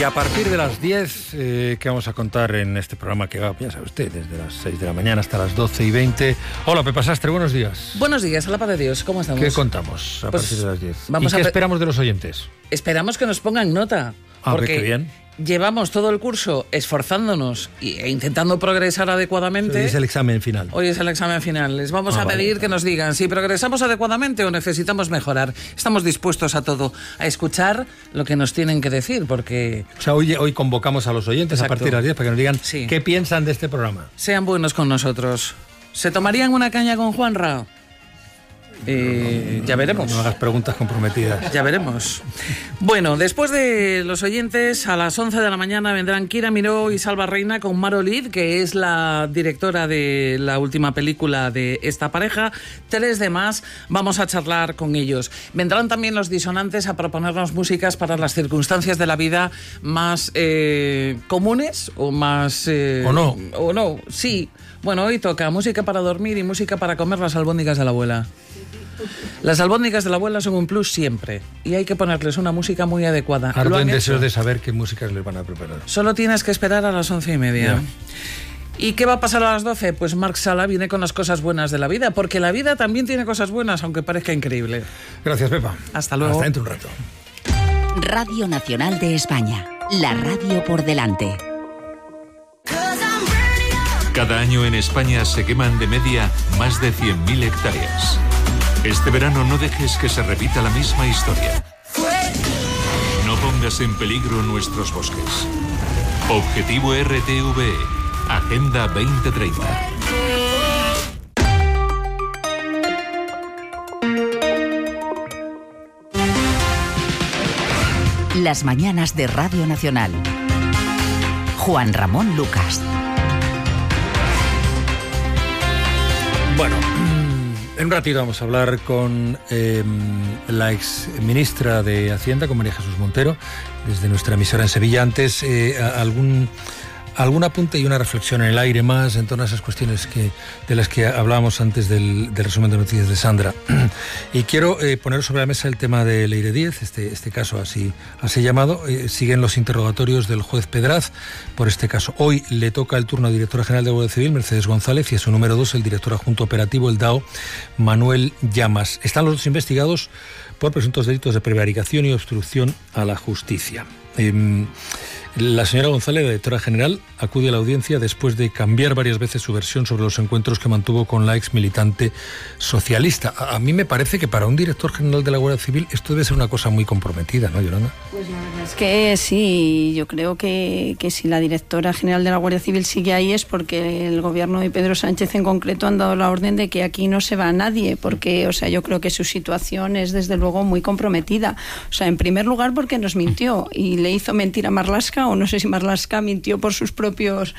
Y a partir de las 10, que vamos a contar en este programa que va, ya sabe usted, desde las 6 de la mañana hasta las 12:20. Hola, Pepa Sastre, buenos días. Buenos días, a la paz de Dios, ¿cómo estamos? ¿Qué contamos a partir de las 10? ¿Y qué esperamos de los oyentes? Esperamos que nos pongan nota. Porque qué bien. Llevamos todo el curso esforzándonos e intentando progresar adecuadamente. Hoy es el examen final. Hoy es el examen final. Les vamos a pedir que nos digan si progresamos adecuadamente o necesitamos mejorar. Estamos dispuestos a todo, a escuchar lo que nos tienen que decir, porque... O sea, hoy convocamos a los oyentes. Exacto. A partir de las 10 para que nos digan qué piensan de este programa. Sean buenos con nosotros. ¿Se tomarían una caña con Juanra? Ya veremos. No hagas preguntas comprometidas. Ya veremos. Bueno, después de los oyentes, a las 11 de la mañana vendrán Kira Miró y Salva Reina con Maro Lid, que es la directora de la última película de esta pareja. 3 de más, vamos a charlar con ellos. Vendrán también los disonantes a proponernos músicas para las circunstancias de la vida más comunes o más... ¿O no? O no, sí. Bueno, hoy toca música para dormir y música para comer las albóndigas de la abuela. Las albóndigas de la abuela son un plus siempre y hay que ponerles una música muy adecuada. Ardo en deseos de saber qué músicas les van a preparar. Solo tienes que esperar a las 11:30. Ya. ¿Y qué va a pasar a las 12? Pues Marc Sala viene con las cosas buenas de la vida, porque la vida también tiene cosas buenas, aunque parezca increíble. Gracias, Pepa. Hasta luego. Hasta dentro de un rato. Radio Nacional de España. La radio por delante. Cada año en España se queman de media más de 100.000 hectáreas. Este verano no dejes que se repita la misma historia. No pongas en peligro nuestros bosques. Objetivo RTVE. Agenda 2030. Las mañanas de Radio Nacional. Juan Ramón Lucas. Bueno, en un ratito vamos a hablar con la ex ministra de Hacienda, con María Jesús Montero, desde nuestra emisora en Sevilla. Antes, algún apunte y una reflexión en el aire más en torno a esas cuestiones de las que hablábamos antes del resumen de noticias de Sandra. Y quiero poner sobre la mesa el tema de Leire Díez, este caso así llamado. Siguen los interrogatorios del juez Pedraz por este caso. Hoy le toca el turno a directora general de Guardia Civil, Mercedes González, y a su número 2, el director adjunto operativo, el DAO, Manuel Llamas. Están los dos investigados por presuntos delitos de prevaricación y obstrucción a la justicia. La señora González, la directora general, acude a la audiencia después de cambiar varias veces su versión sobre los encuentros que mantuvo con la ex militante socialista. A mí me parece que para un director general de la Guardia Civil esto debe ser una cosa muy comprometida, ¿no, Yolanda? Pues la verdad es que sí, yo creo que si la directora general de la Guardia Civil sigue ahí es porque el gobierno de Pedro Sánchez en concreto han dado la orden de que aquí no se va nadie, porque, o sea, yo creo que su situación es desde luego muy comprometida. O sea, en primer lugar porque nos mintió y le hizo mentir a Marlaska, o no sé si Marlaska mintió por sus propios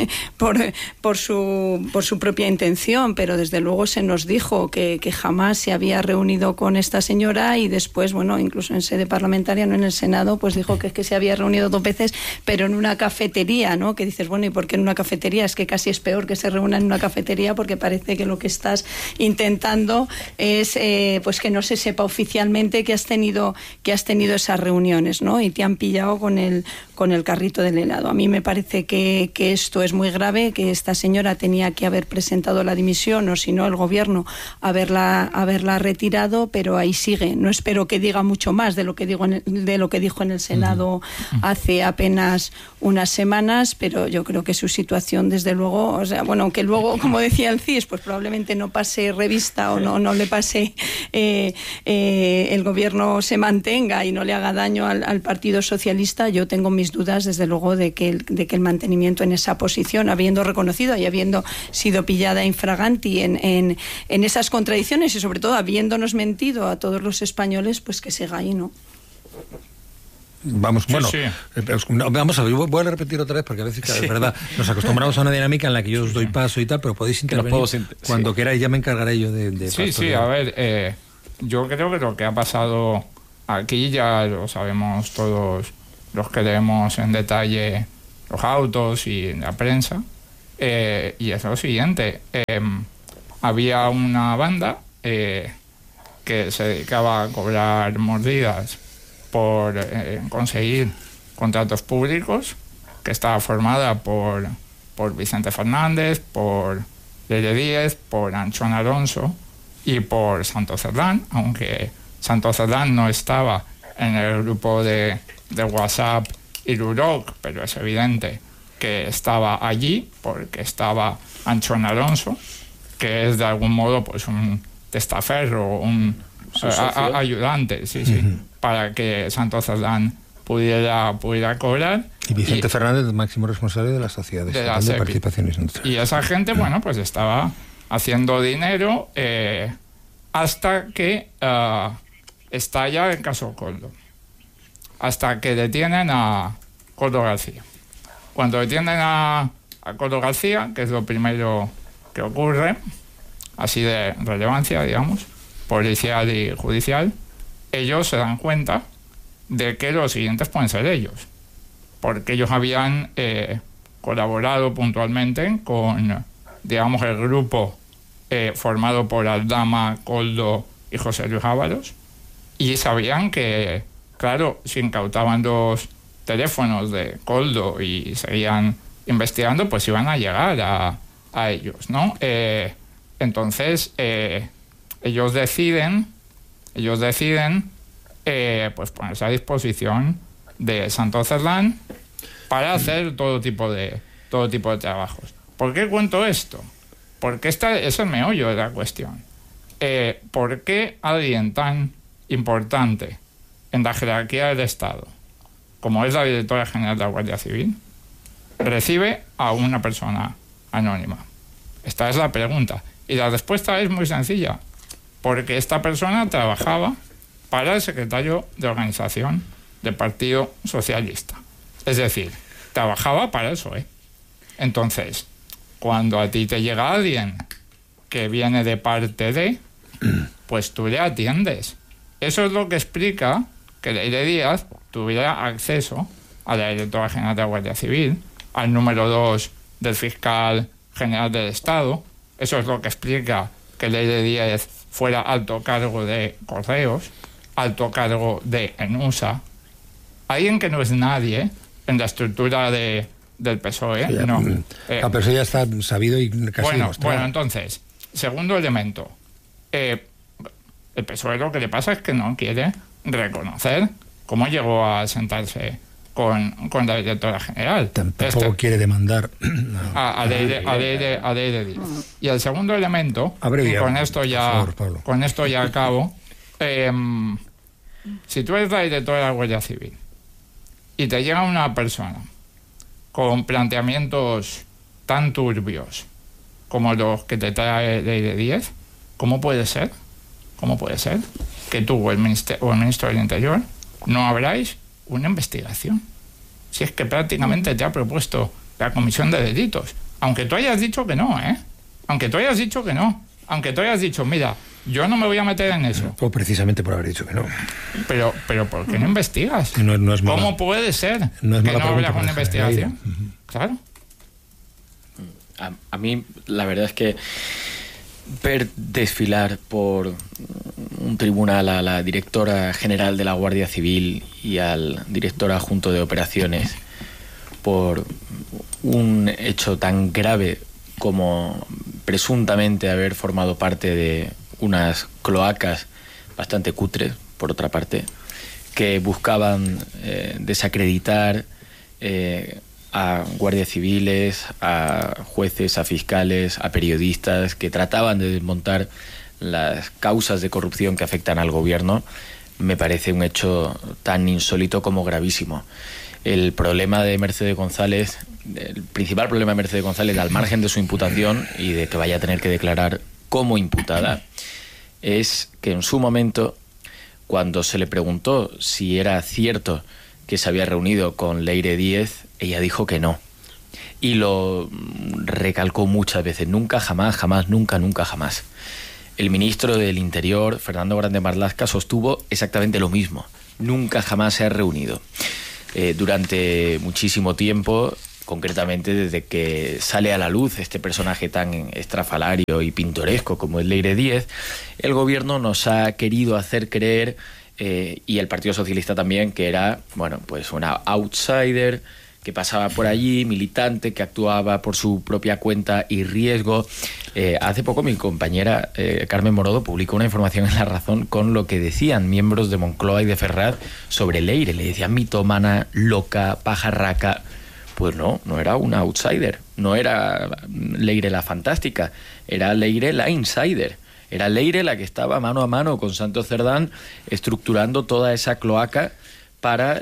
por su propia intención, pero desde luego se nos dijo que jamás se había reunido con esta señora, y después, bueno, incluso en sede parlamentaria, no en el Senado, pues dijo que se había reunido 2 veces, pero en una cafetería, ¿no? Que dices, bueno, ¿y por qué en una cafetería? Es que casi es peor que se reúna en una cafetería, porque parece que lo que estás intentando es pues que no se sepa oficialmente que has tenido esas reuniones, ¿no? Y te han pillado con el carrito del helado. A mí me parece que esto es muy grave, que esta señora tenía que haber presentado la dimisión, o si no el gobierno haberla retirado, pero ahí sigue. No espero que diga mucho más de lo que dijo en el Senado hace apenas unas semanas, pero yo creo que su situación, desde luego, o sea, bueno, aunque luego, como decía el CIS, pues probablemente no pase revista o no le pase, el gobierno se mantenga y no le haga daño al Partido Socialista, yo tengo mis dudas, desde luego, de que el mantenimiento en esa posición, habiendo reconocido y habiendo sido pillada infraganti en esas contradicciones, y sobre todo habiéndonos mentido a todos los españoles, pues que siga ahí, ¿no? Vamos, bueno, sí. Vamos a ver, voy a repetir otra vez, porque a veces, claro, es verdad, nos acostumbramos a una dinámica en la que yo os doy paso y tal, pero podéis intervenir cuando queráis, ya me encargaré yo de Sí, a ver, yo creo que lo que ha pasado aquí ya lo sabemos todos los que leemos en detalle los autos y la prensa, y es lo siguiente. Había una banda que se dedicaba a cobrar mordidas por conseguir contratos públicos, que estaba formada por Vicente Fernández, por Leire Díez, por Anchón Alonso y por Santos Cerdán, aunque Santos Cerdán no estaba en el grupo de WhatsApp y Luroc, pero es evidente que estaba allí porque estaba Anchón Alonso, que es de algún modo pues un testaferro, un ayudante, para que Santos Cerdán pudiera cobrar. Y Vicente Fernández, máximo responsable de la Sociedad Estatal de Participaciones Industriales. Y esa gente, bueno, pues estaba haciendo dinero hasta que estalla el caso Koldo. Hasta que detienen a Koldo García. Cuando detienen a Koldo García, que es lo primero que ocurre, así de relevancia, digamos, policial y judicial, ellos se dan cuenta de que los siguientes pueden ser ellos, porque ellos habían colaborado puntualmente con, digamos, el grupo formado por Aldama, Koldo y José Luis Ábalos, y sabían que, claro, si incautaban los teléfonos de Koldo y seguían investigando, pues iban a llegar a ellos, ¿no? Entonces, ellos deciden pues ponerse a disposición de Santos Cerdán para hacer todo tipo de trabajos. ¿Por qué cuento esto? Porque este es el meollo de la cuestión. ¿Por qué alguien tan importante en la jerarquía del Estado, como es la directora general de la Guardia Civil, recibe a una persona anónima? Esta es la pregunta. Y la respuesta es muy sencilla. Porque esta persona trabajaba para el secretario de organización del Partido Socialista. Es decir, trabajaba para el PSOE. Entonces, cuando a ti te llega alguien que viene de parte de, pues tú le atiendes. Eso es lo que explica que Leire Díez tuviera acceso a la directora general de la Guardia Civil, al número 2 del fiscal general del Estado. Eso es lo que explica que Leire Díez fuera alto cargo de Correos, alto cargo de ENUSA, alguien que no es nadie en la estructura del PSOE. No. Pero eso ya está sabido y casi demostrado. Bueno, entonces, segundo elemento. El PSOE lo que le pasa es que no quiere reconocer cómo llegó a sentarse con la directora general. Tampoco quiere demandar a Leire Díez. Y el segundo elemento, y con esto ya acabo, si tú eres la directora de la Guardia Civil y te llega una persona con planteamientos tan turbios como los que te trae Leire Díez, ¿cómo puede ser que tú o el ministro del Interior no abráis una investigación? Si es que prácticamente te ha propuesto la comisión de delitos, aunque tú hayas dicho que no, aunque tú hayas dicho, mira, yo no me voy a meter en eso. O precisamente por haber dicho que no. Pero ¿por qué no investigas? No es mala, ¿cómo puede ser que no abras una investigación? Claro. A mí la verdad es que ver desfilar por un tribunal a la directora general de la Guardia Civil y al director adjunto de operaciones por un hecho tan grave como presuntamente haber formado parte de unas cloacas bastante cutres, por otra parte, que buscaban desacreditar a guardias civiles, a jueces, a fiscales, a periodistas, que trataban de desmontar las causas de corrupción que afectan al gobierno, me parece un hecho tan insólito como gravísimo. El problema de Mercedes González, el principal problema de Mercedes González, al margen de su imputación y de que vaya a tener que declarar como imputada, es que en su momento, cuando se le preguntó si era cierto que se había reunido con Leire Díez, ella dijo que no. Y lo recalcó muchas veces. Nunca, jamás, jamás, nunca, nunca, jamás. El ministro del Interior, Fernando Grande Marlaska, sostuvo exactamente lo mismo. Nunca, jamás se ha reunido. Durante muchísimo tiempo, concretamente desde que sale a la luz este personaje tan estrafalario y pintoresco como es Leire Díez, el gobierno nos ha querido hacer creer y el Partido Socialista también, que era, bueno, pues una outsider que pasaba por allí, militante, que actuaba por su propia cuenta y riesgo. Hace poco mi compañera Carmen Morodo publicó una información en La Razón con lo que decían miembros de Moncloa y de Ferraz sobre Leire. Le decían mitómana, loca, pajarraca. Pues no era una outsider, no era Leire la fantástica, era Leire la insider. Era Leire la que estaba mano a mano con Santos Cerdán estructurando toda esa cloaca para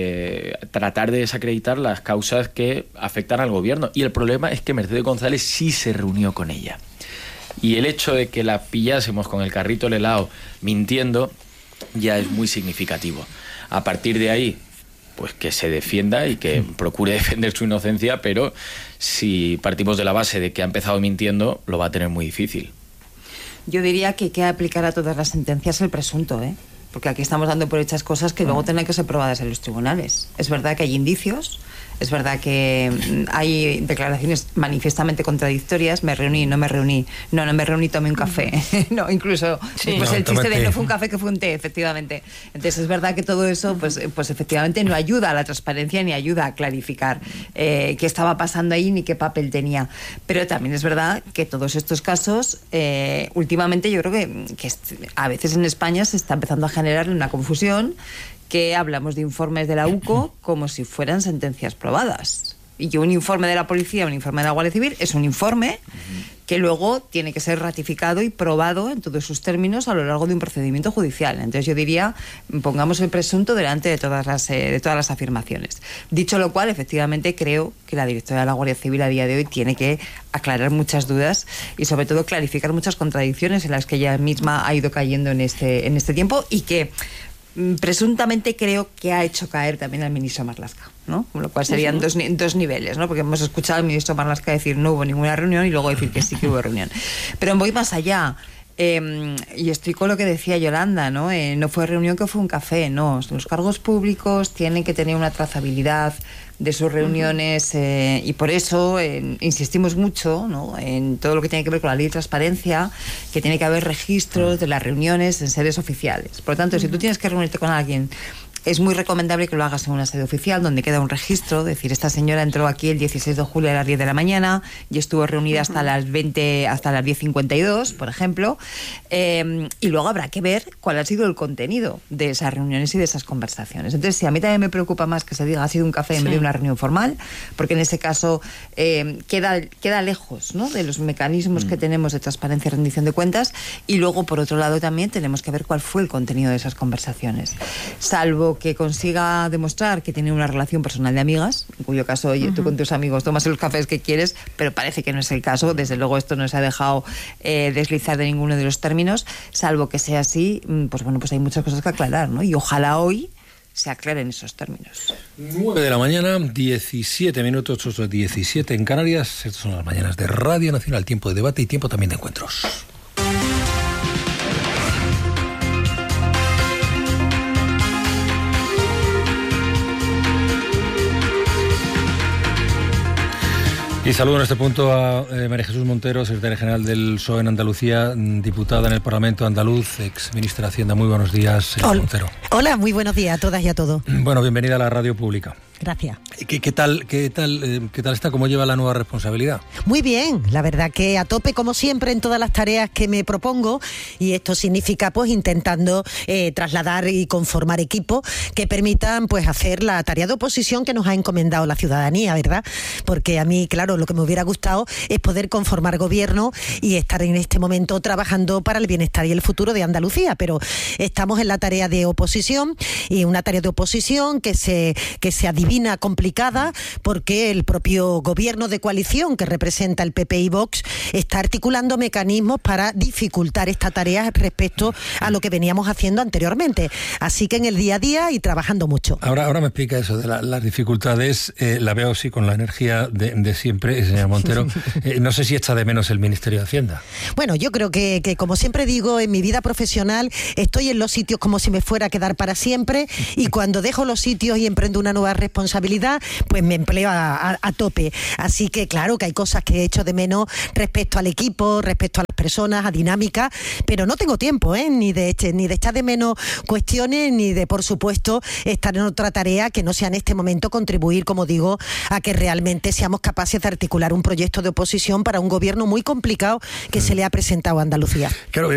tratar de desacreditar las causas que afectan al gobierno. Y el problema es que Mercedes González sí se reunió con ella. Y el hecho de que la pillásemos con el carrito del helado mintiendo ya es muy significativo. A partir de ahí, pues que se defienda y que procure defender su inocencia, pero si partimos de la base de que ha empezado mintiendo, lo va a tener muy difícil. Yo diría que hay que aplicar a todas las sentencias el presunto, porque aquí estamos dando por hechas cosas que luego tendrán que ser probadas en los tribunales. Es verdad que hay indicios, es verdad que hay declaraciones manifiestamente contradictorias. Me reuní, no me reuní. No me reuní, tomé un café. No, incluso pues el chiste de no fue un café, que fue un té, efectivamente. Entonces es verdad que todo eso pues efectivamente no ayuda a la transparencia ni ayuda a clarificar qué estaba pasando ahí ni qué papel tenía. Pero también es verdad que todos estos casos últimamente yo creo que a veces en España se está empezando a generar una confusión, que hablamos de informes de la UCO como si fueran sentencias probadas. Y que un informe de la policía, un informe de la Guardia Civil, es un informe que luego tiene que ser ratificado y probado en todos sus términos a lo largo de un procedimiento judicial. Entonces yo diría, pongamos el presunto delante de todas las afirmaciones. Dicho lo cual, efectivamente creo que la directora de la Guardia Civil a día de hoy tiene que aclarar muchas dudas y sobre todo clarificar muchas contradicciones en las que ella misma ha ido cayendo en este tiempo, y que presuntamente creo que ha hecho caer también al ministro Marlaska, ¿no? Con lo cual serían dos niveles, ¿no? Porque hemos escuchado al ministro Marlaska decir no hubo ninguna reunión y luego decir que sí que hubo reunión. Pero voy más allá. Y estoy con lo que decía Yolanda, ¿no? No fue reunión, que fue un café, no. Los cargos públicos tienen que tener una trazabilidad de sus reuniones, y por eso insistimos mucho, ¿no?, en todo lo que tiene que ver con la ley de transparencia, que tiene que haber registros de las reuniones en sedes oficiales. Por lo tanto, si tú tienes que reunirte con alguien, es muy recomendable que lo hagas en una sede oficial donde queda un registro, es decir, esta señora entró aquí el 16 de julio a las 10 de la mañana y estuvo reunida hasta las 10:52, por ejemplo, y luego habrá que ver cuál ha sido el contenido de esas reuniones y de esas conversaciones. Entonces, sí, a mí también me preocupa más que se diga ha sido un café en vez de una reunión formal, porque en ese caso queda lejos, ¿no?, de los mecanismos que tenemos de transparencia y rendición de cuentas, y luego, por otro lado, también tenemos que ver cuál fue el contenido de esas conversaciones. Salvo que consiga demostrar que tiene una relación personal de amigas, en cuyo caso, oye, tú con tus amigos tomas los cafés que quieres, pero parece que no es el caso. Desde luego esto no se ha dejado deslizar de ninguno de los términos. Salvo que sea así, pues bueno, pues hay muchas cosas que aclarar, ¿no? Y ojalá hoy se aclaren esos términos. 9 de la mañana, 17 minutos, 8:17 en Canarias. Estas son las mañanas de Radio Nacional, tiempo de debate y tiempo también de encuentros. Y saludo en este punto a María Jesús Montero, secretaria general del PSOE en Andalucía, diputada en el Parlamento andaluz, ex ministra de Hacienda. Muy buenos días, señora Montero. Hola, muy buenos días a todas y a todos. Bueno, bienvenida a la radio pública. Gracias. ¿Qué tal está? ¿Cómo lleva la nueva responsabilidad? Muy bien, la verdad que a tope como siempre en todas las tareas que me propongo, y esto significa pues intentando trasladar y conformar equipos que permitan pues hacer la tarea de oposición que nos ha encomendado la ciudadanía, ¿verdad? Porque a mí, claro, lo que me hubiera gustado es poder conformar gobierno y estar en este momento trabajando para el bienestar y el futuro de Andalucía, pero estamos en la tarea de oposición, y una tarea de oposición que se adivina complicada, porque el propio gobierno de coalición que representa el PP y Vox está articulando mecanismos para dificultar esta tarea respecto a lo que veníamos haciendo anteriormente. Así que en el día a día y trabajando mucho. Ahora me explica eso de las dificultades. La veo sí con la energía de siempre, señora Montero. No sé si echa de menos el Ministerio de Hacienda. Bueno, yo creo que como siempre digo, en mi vida profesional estoy en los sitios como si me fuera a quedar para siempre, y cuando dejo los sitios y emprendo una nueva responsabilidad, pues me empleo a tope. Así que claro que hay cosas que he hecho de menos respecto al equipo, respecto a personas, a dinámica, pero no tengo tiempo, ni de echar de menos cuestiones, ni de, por supuesto, estar en otra tarea que no sea en este momento contribuir, como digo, a que realmente seamos capaces de articular un proyecto de oposición para un gobierno muy complicado que se le ha presentado a Andalucía. Claro,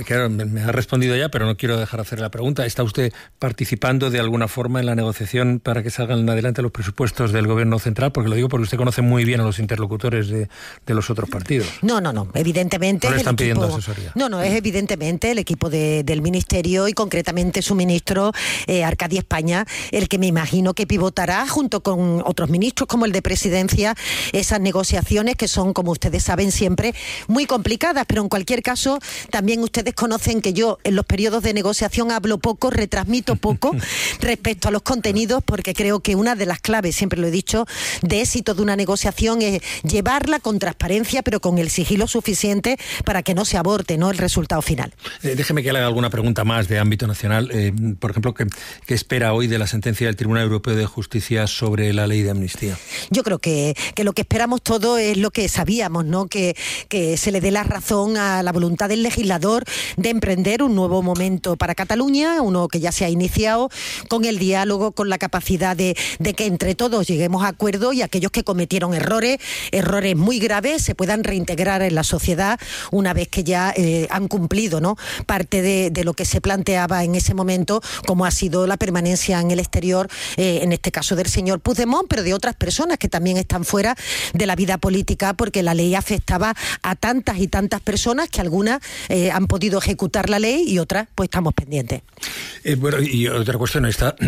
me ha respondido ya, pero no quiero dejar de hacer la pregunta. ¿Está usted participando de alguna forma en la negociación para que salgan adelante los presupuestos del gobierno central? Porque lo digo porque usted conoce muy bien a los interlocutores de los otros partidos. No, evidentemente... ¿No le están pidiendo asesoría? No, es evidentemente el equipo del Ministerio y concretamente su ministro, Arcadio España, el que me imagino que pivotará junto con otros ministros como el de Presidencia esas negociaciones que son, como ustedes saben, siempre muy complicadas, pero en cualquier caso también ustedes conocen que yo en los periodos de negociación hablo poco, retransmito poco respecto a los contenidos, porque creo que una de las claves, siempre lo he dicho, de éxito de una negociación es llevarla con transparencia, pero con el sigilo suficiente para que no se aborte, ¿no?, el resultado final. Déjeme que le haga alguna pregunta más de ámbito nacional. Por ejemplo, ¿qué espera hoy de la sentencia del Tribunal Europeo de Justicia sobre la ley de amnistía? Yo creo que lo que esperamos todos es lo que sabíamos, ¿no?, que se le dé la razón a la voluntad del legislador de emprender un nuevo momento para Cataluña, uno que ya se ha iniciado, con el diálogo, con la capacidad de que entre todos lleguemos a acuerdo y aquellos que cometieron errores muy graves, se puedan reintegrar en la sociedad una vez que ya han cumplido, ¿no?, parte de lo que se planteaba en ese momento, como ha sido la permanencia en el exterior, en este caso del señor Puigdemont, pero de otras personas que también están fuera de la vida política, porque la ley afectaba a tantas y tantas personas que algunas han podido ejecutar la ley y otras pues estamos pendientes. Bueno, y otra cuestión,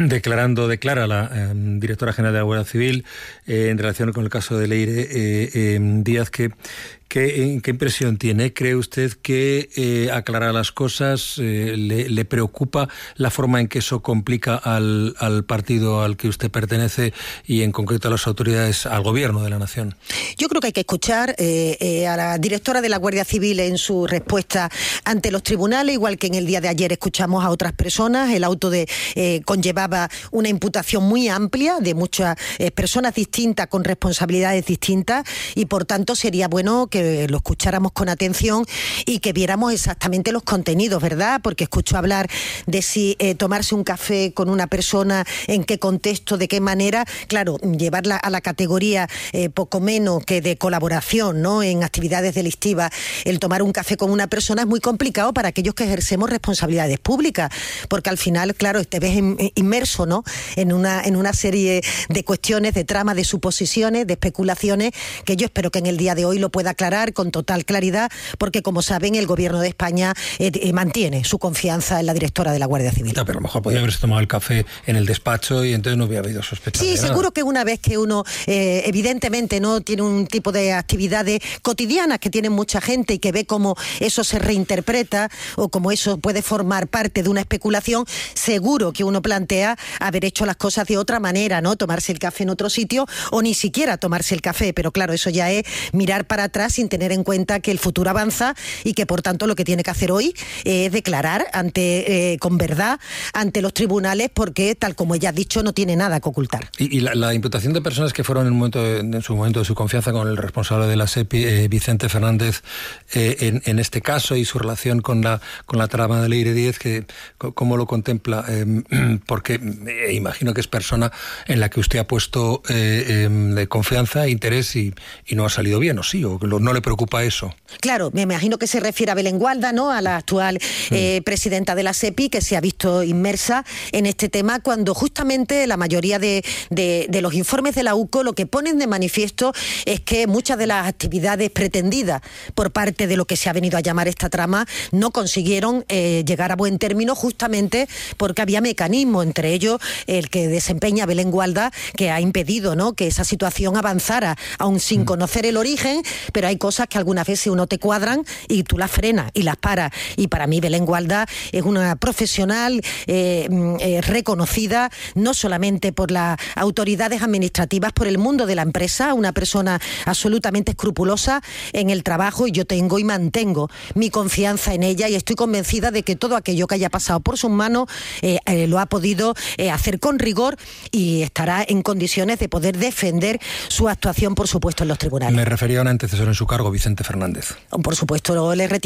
declara la directora general de la Guardia Civil en relación con el caso de Leire Díaz, ¿qué impresión tiene? ¿Cree usted que aclarar las cosas le preocupa la forma en que eso complica al partido al que usted pertenece y en concreto a las autoridades, al gobierno de la nación? Yo creo que hay que escuchar a la directora de la Guardia Civil en su respuesta ante los tribunales, igual que en el día de ayer escuchamos a otras personas. El auto conllevaba una imputación muy amplia de muchas personas distintas con responsabilidades distintas y por tanto sería bueno que lo escucháramos con atención y que viéramos exactamente los contenidos, ¿verdad? Porque escucho hablar de si tomarse un café con una persona, en qué contexto, de qué manera. Claro, llevarla a la categoría poco menos que de colaboración, ¿no?, en actividades delictivas, el tomar un café con una persona es muy complicado para aquellos que ejercemos responsabilidades públicas, porque al final, claro, te ves inmerso, ¿no?, en una serie de cuestiones, de tramas, de suposiciones, de especulaciones, que yo espero que en el día de hoy lo pueda aclarar con total claridad, porque como saben, el gobierno de España mantiene su confianza en la directora de la Guardia Civil. No, pero a lo mejor podría haberse tomado el café en el despacho y entonces no hubiera habido sospechas. Sí, seguro que una vez que uno evidentemente no tiene un tipo de actividades cotidianas que tiene mucha gente y que ve cómo eso se reinterpreta o cómo eso puede formar parte de una especulación, seguro que uno plantea haber hecho las cosas de otra manera, ¿no?, tomarse el café en otro sitio o ni siquiera tomarse el café, pero claro, eso ya es mirar para atrás sin tener en cuenta que el futuro avanza y que por tanto lo que tiene que hacer hoy es declarar con verdad ante los tribunales, porque tal como ella ha dicho no tiene nada que ocultar. Y la imputación de personas que fueron en su momento de su confianza con el responsable de la SEPI, Vicente Fernández, en este caso y su relación con la trama de Leire Díaz, ¿cómo lo contempla? Porque imagino que es persona en la que usted ha puesto de confianza e interés y no ha salido bien, ¿o sí? ¿O no le preocupa eso? Claro, me imagino que se refiere a Belén Gualda, ¿no?, a la actual presidenta de la SEPI, que se ha visto inmersa en este tema cuando justamente la mayoría de los informes de la UCO lo que ponen de manifiesto es que muchas de las actividades pretendidas por parte de lo que se ha venido a llamar esta trama no consiguieron llegar a buen término, justamente porque había mecanismos, entre ellos el que desempeña Belén Gualda, que ha impedido, ¿no?, que esa situación avanzara, aún sin conocer el origen, pero hay cosas que algunas veces uno te cuadran y tú las frenas y las paras. Y para mí Belén Gualda es una profesional reconocida no solamente por las autoridades administrativas, por el mundo de la empresa, una persona absolutamente escrupulosa en el trabajo, y yo tengo y mantengo mi confianza en ella y estoy convencida de que todo aquello que haya pasado por sus manos lo ha podido hacer con rigor y estará en condiciones de poder defender su actuación, por supuesto, en los tribunales. Me refería a un antecesor en su cargo, Vicente Fernández. Por supuesto, le retiro